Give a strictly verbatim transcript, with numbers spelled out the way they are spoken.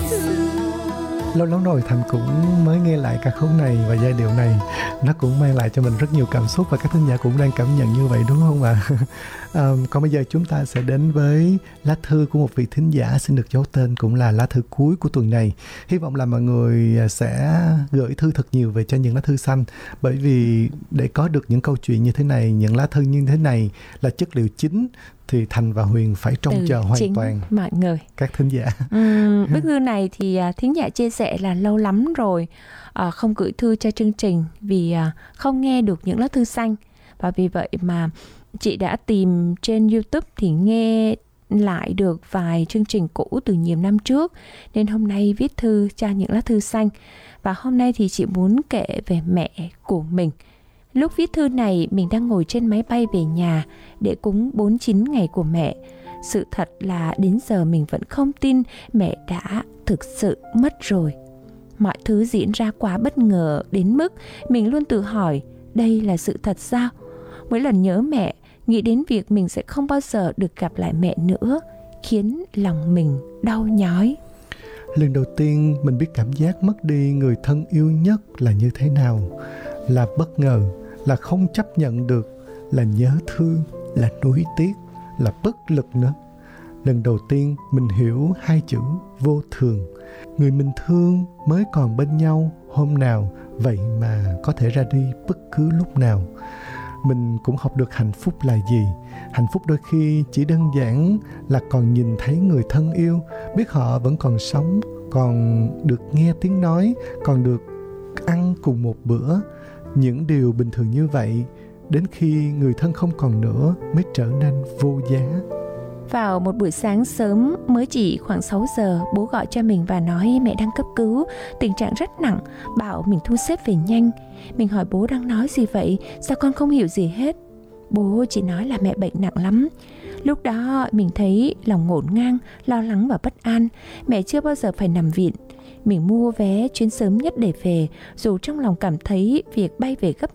Lâu lắm rồi Thành cũng mới nghe lại ca khúc này và giai điệu này. Nó cũng mang lại cho mình rất nhiều cảm xúc và các thính giả cũng đang cảm nhận như vậy đúng không ạ? À, còn bây giờ chúng ta sẽ đến với lá thư của một vị thính giả xin được giấu tên, cũng là lá thư cuối của tuần này. Hy vọng là mọi người sẽ gửi thư thật nhiều về cho những lá thư xanh, bởi vì để có được những câu chuyện như thế này, những lá thư như thế này là chất liệu chính, thì Thành và Huyền phải trông Từ chờ hoàn chính toàn mọi người. các thính giả. Uhm, bức thư này thì thính giả chia sẻ là lâu lắm rồi à, không gửi thư cho chương trình vì à, không nghe được những lá thư xanh, và vì vậy mà chị đã tìm trên YouTube thì nghe lại được vài chương trình cũ từ nhiều năm trước, nên hôm nay viết thư cho những lá thư xanh. Và hôm nay thì chị muốn kể về mẹ của mình. Lúc viết thư này, mình đang ngồi trên máy bay về nhà để cúng bốn mươi chín ngày của mẹ. Sự thật là đến giờ mình vẫn không tin mẹ đã thực sự mất rồi. Mọi thứ diễn ra quá bất ngờ đến mức mình luôn tự hỏi, đây là sự thật sao? Mỗi lần nhớ mẹ, nghĩ đến việc mình sẽ không bao giờ được gặp lại mẹ nữa, khiến lòng mình đau nhói. Lần đầu tiên mình biết cảm giác mất đi người thân yêu nhất là như thế nào. Là bất ngờ, là không chấp nhận được, là nhớ thương, là nuối tiếc, là bất lực nữa. Lần đầu tiên mình hiểu hai chữ vô thường. Người mình thương mới còn bên nhau hôm nào, vậy mà có thể ra đi bất cứ lúc nào. Mình cũng học được hạnh phúc là gì. Hạnh phúc đôi khi chỉ đơn giản là còn nhìn thấy người thân yêu, biết họ vẫn còn sống, còn được nghe tiếng nói, còn được ăn cùng một bữa. Những điều bình thường như vậy, đến khi người thân không còn nữa mới trở nên vô giá. Vào một buổi sáng sớm, mới chỉ khoảng sáu giờ, bố gọi cho mình và nói mẹ đang cấp cứu, tình trạng rất nặng, bảo mình thu xếp về nhanh. Mình hỏi bố đang nói gì vậy, sao con không hiểu gì hết. Bố chỉ nói là mẹ bệnh nặng lắm. Lúc đó mình thấy lòng ngổn ngang, lo lắng và bất an. Mẹ chưa bao giờ phải nằm viện. Mình mua vé chuyến sớm nhất để về, dù trong lòng cảm thấy việc bay về gấp